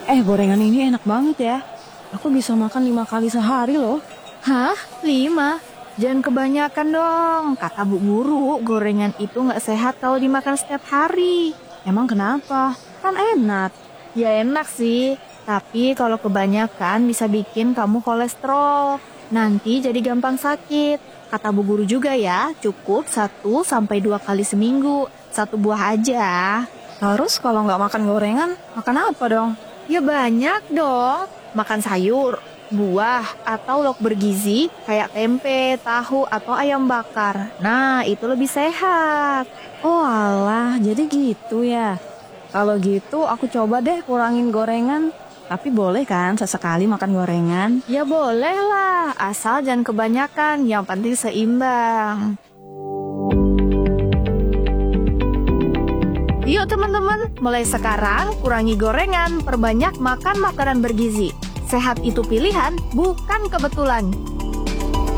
Gorengan ini enak banget ya. Aku bisa makan 5 kali sehari loh. Hah? 5? Jangan kebanyakan dong. Kata Bu Guru, gorengan itu nggak sehat kalau dimakan setiap hari. Emang kenapa? Kan enak. Ya enak sih, tapi kalau kebanyakan bisa bikin kamu kolesterol. Nanti jadi gampang sakit. Kata Bu Guru juga ya, cukup 1-2 kali seminggu. 1 buah aja. Terus kalau nggak makan gorengan, makan apa dong? Ya banyak dong. Makan sayur, buah, atau lauk bergizi kayak tempe, tahu, atau ayam bakar. Nah, itu lebih sehat. Oh alah, jadi gitu ya. Kalau gitu aku coba deh kurangin gorengan. Tapi boleh kan sesekali makan gorengan? Ya boleh lah, asal jangan kebanyakan, yang penting seimbang. Yuk teman-teman, mulai sekarang kurangi gorengan, perbanyak makan makanan bergizi. Sehat itu pilihan, bukan kebetulan.